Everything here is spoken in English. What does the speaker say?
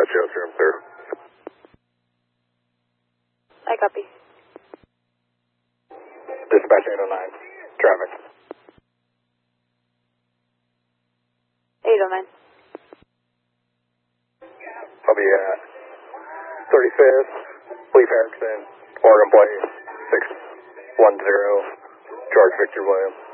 Joe's room, clear. I copy. Dispatch 809, traffic. 809. I'll be at 35th, Leaf Erickson, Oregon Place, 610, George Victor Williams.